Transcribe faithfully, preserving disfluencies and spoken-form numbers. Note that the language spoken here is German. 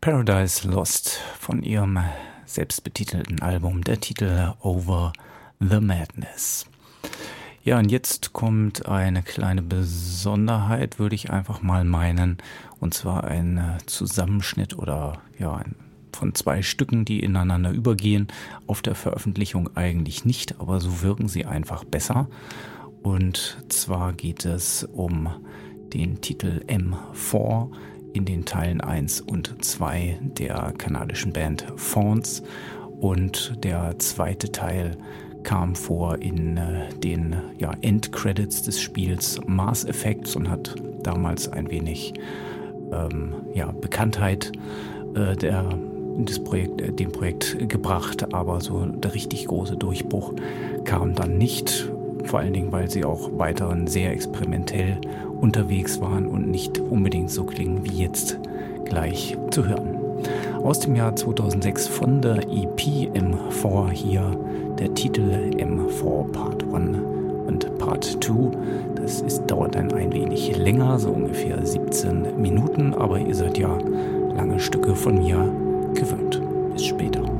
Paradise Lost von ihrem selbstbetitelten Album, der Titel Over the Madness. Ja, und jetzt kommt eine kleine Besonderheit, würde ich einfach mal meinen, und zwar ein Zusammenschnitt oder ja, ein, von zwei Stücken, die ineinander übergehen. Auf der Veröffentlichung eigentlich nicht, aber so wirken sie einfach besser. Und zwar geht es um den Titel M vier in den Teilen eins und zwei der kanadischen Band Fawns, und der zweite Teil kam vor in äh, den ja, Endcredits des Spiels Mass Effect und hat damals ein wenig ähm, ja, Bekanntheit äh, der, des Projekt, äh, dem Projekt gebracht, aber so der richtig große Durchbruch kam dann nicht. Vor allen Dingen, weil sie auch weiterhin sehr experimentell unterwegs waren und nicht unbedingt so klingen wie jetzt gleich zu hören. Aus dem Jahr zweitausendsechs von der E P M vier hier der Titel M vier Part eins und Part zwei. Das ist, dauert dann ein wenig länger, so ungefähr siebzehn Minuten, aber ihr seid ja lange Stücke von mir gewöhnt. Bis später.